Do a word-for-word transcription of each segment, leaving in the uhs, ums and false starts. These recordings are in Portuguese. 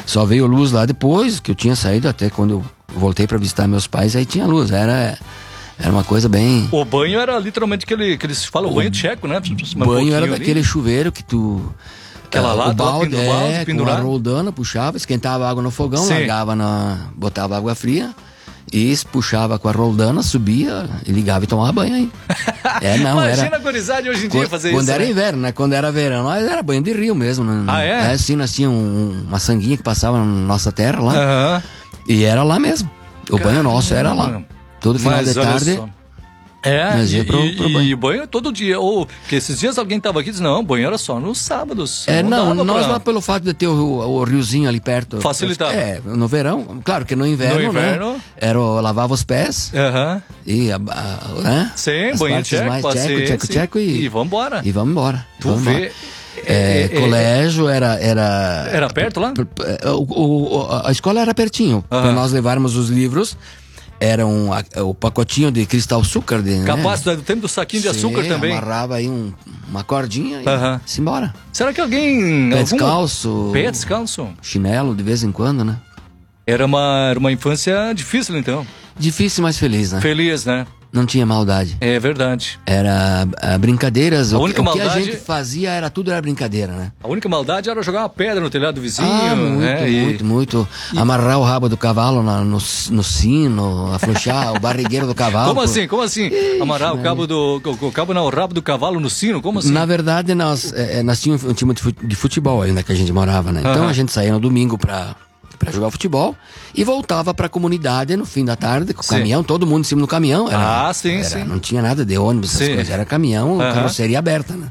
Só veio luz lá depois, que eu tinha saído, até quando eu voltei para visitar meus pais, aí tinha luz. Era, era uma coisa bem... O banho era literalmente aquele que eles falam, o banho tcheco, né? O banho era daquele chuveiro que tu... Aquela lá, o balde, do balde, é, com a roldana, puxava, esquentava a água no fogão, Sim. largava na... botava água fria e puxava com a roldana, subia e ligava e tomava banho aí. É, não, Imagina era... a gurizada hoje em dia fazer quando isso. Quando era né? inverno, né? Quando era verão, nós era banho de rio mesmo. Né? Ah, é? É, assim, nós tínhamos um, uma sanguinha que passava na nossa terra lá. Aham. E era lá mesmo. O Caramba. banho nosso era lá. Todo final Mas de tarde... Só. É, Mas ia pro, e, pro banho. e banho é todo dia. Ou, porque esses dias alguém tava aqui e disse, não, banho era só nos sábados. É, não, não nós pra... lá pelo fato de ter o, o riozinho ali perto. Facilitava. É, no verão, claro que no inverno, no inverno né? Era o, lavava os pés. Aham. E, a, a, né? Sim, banho tcheco, mais tcheco, tcheco, tcheco e... E vambora. E vamos embora. Tu vamos vê... embora. É, é, colégio era, era... Era perto lá? O, o, a escola era pertinho. Uhum. Para nós levarmos os livros... Era um, o pacotinho de cristal açúcar. De, Capaz né? do tempo do saquinho de Sim, açúcar também. Amarrava aí um, uma cordinha e uhum. se embora. Será que alguém... Pé algum... descalço. Pé descalço. Chinelo de vez em quando, né? Era uma, era uma infância difícil, então. Difícil, mas feliz, né? Feliz, né? Não tinha maldade. É verdade. Era uh, brincadeiras. A o, única o maldade... que a gente fazia era tudo era brincadeira, né? A única maldade era jogar uma pedra no telhado do vizinho. Ah, muito, né? muito, e... muito. E... Amarrar o rabo do cavalo na, no, no sino, afrouxar o barrigueiro do cavalo. Como assim? Como assim? Ixi, Amarrar o cabo, do, o, o cabo não, o rabo do cavalo no sino? Como assim? Na verdade, nós, é, nós tínhamos um time de futebol ainda que a gente morava, né? Então uh-huh. a gente saía no domingo pra... para jogar futebol e voltava para a comunidade no fim da tarde com o sim. caminhão, todo mundo em cima do caminhão. Era, ah, sim, era, sim. Não tinha nada de ônibus, essas sim. coisas, era caminhão, uhum. carroceria aberta, né?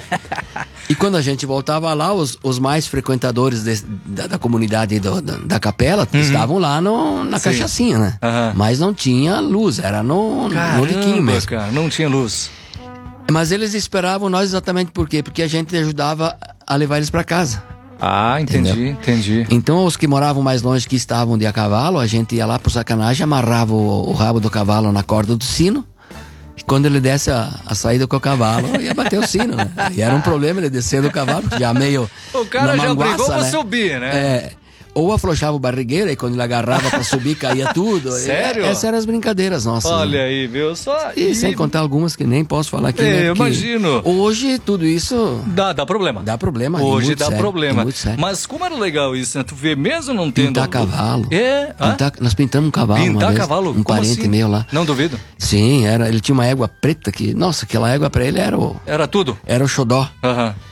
E quando a gente voltava lá, os, os mais frequentadores de, da, da comunidade do, da, da capela uhum. estavam lá no, na sim. cachaçinha, né? Uhum. Mas não tinha luz, era no, no liquinho mesmo. Cara, não tinha luz. Mas eles esperavam nós exatamente por quê? Porque a gente ajudava a levar eles para casa. Ah, entendi, Entendeu? entendi. Então os que moravam mais longe, que estavam de a cavalo, a gente ia lá por sacanagem, amarrava o, o rabo do cavalo na corda do sino, e quando ele desse a, a saída com o cavalo, ia bater o sino, né? E era um problema ele descer do cavalo, já meio o cara já manguaça, brigou pra né? subir, né? É, ou afrouxava o barrigueiro, e quando ele agarrava pra subir, caía tudo. Sério? E, essas eram as brincadeiras nossas. Olha né? aí, viu? Só... E, e sem contar algumas que nem posso falar aqui. É, né? eu imagino. Hoje tudo isso... Dá, dá problema. Dá problema. Hoje dá sério, problema. Muito sério. Mas como era legal isso, né? Tu vê mesmo não tendo... Pintar cavalo. É? Pintar, nós pintamos um cavalo Pintar uma vez, cavalo? um quarenta assim? e meio lá. Não duvido. Sim, era, ele tinha uma égua preta que... Nossa, aquela égua pra ele era o... Era tudo? Era o xodó. Aham. Uhum.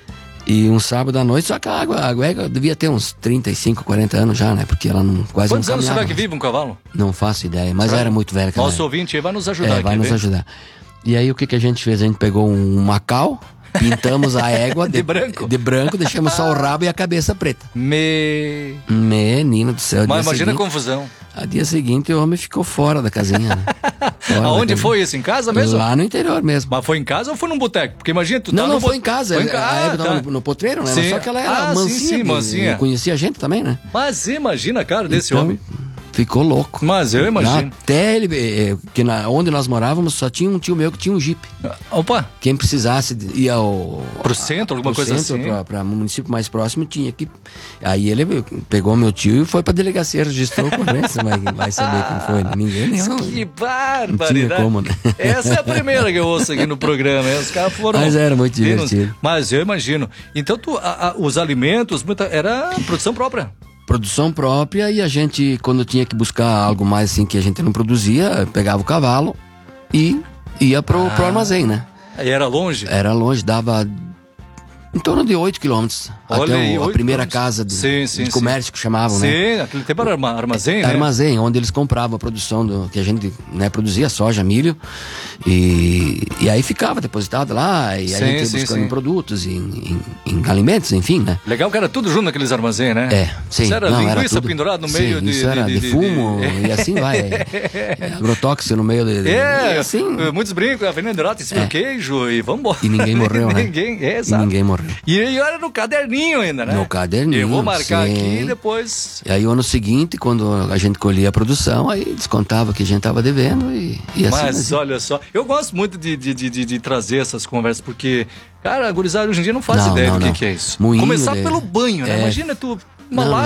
E um sábado à noite, só que a água, a égua devia ter uns trinta e cinco, quarenta anos já, né? Porque ela não, quase Quantos não anos será caminhava. que vive um cavalo? Não faço ideia, mas será? Era muito velho. Nosso ouvinte vai nos ajudar é, aqui. vai nos ver? ajudar. E aí o que, que a gente fez? A gente pegou um Macau, pintamos a égua de, de branco, de branco, deixamos só o rabo e a cabeça preta. Me... Menino do céu. Mas imagina seguinte, a confusão. A dia seguinte o homem ficou fora da casinha, né? Aonde foi isso? Em casa mesmo? Lá no interior mesmo. Mas foi em casa ou foi num boteco? Porque imagina, tu Não, tá não, no foi bot... em casa. Foi em ca... A égua ah, tava tá. no, no potreiro, né? Sim. Mas só que ela era ah, mansinha. Sim, sim, mansinha. E conhecia a gente também, né? Mas imagina a cara desse então, homem. Ficou louco. Mas eu imagino. Até ele, que na, onde nós morávamos, só tinha um tio meu que tinha um Jeep. Opa! Quem precisasse ia ao... Pro centro, alguma pro coisa centro, assim? Pra, pra um município mais próximo, tinha que... Aí ele pegou meu tio e foi pra delegacia, registrou a ocorrência, mas vai saber quem foi. Ninguém nem... Que barbaridade! Não tinha como, né? Essa é a primeira que eu ouço aqui no programa. Os caras foram... Mas era muito divertido. Mas eu imagino. Então, tu, a, a, os alimentos, muita, era produção própria? Produção própria, e a gente, quando tinha que buscar algo mais assim que a gente não produzia, pegava o cavalo e ia pro, ah, pro armazém, né? E era longe? Era longe, dava em torno de oito quilômetros. Até aí, o, a primeira casa de, sim, sim, de comércio sim. que chamavam, sim, né? Sim, aquele tempo era armazém, né? Armazém, onde eles compravam a produção do, que a gente, né, produzia, soja, milho. E, e aí ficava depositado lá, e sim, a gente ia buscando sim. produtos, em, em, em alimentos, enfim, né? Legal que era tudo junto naqueles armazéns, né? É, sim. Isso era não, linguiça era pendurada no sim, meio de... Isso era de, de, de fumo, de... e assim vai. É, agrotóxico no meio de... de é, assim. Muitos brincos, a veneno em cima do queijo, e vambora. E ninguém morreu, né? ninguém, é, exato. E ninguém morreu. E aí era no caderninho ainda, né? No caderninho, eu vou marcar sim. aqui e depois... E aí o ano seguinte, quando a gente colhia a produção, aí descontava que a gente tava devendo e, e assim. Mas assim. olha só, eu gosto muito de, de, de, de trazer essas conversas, porque, cara, a gurizada hoje em dia não faz não, ideia não, do não. que, que é isso. Moinho Começar de... pelo banho, né? É... Imagina tu... Uma não, lata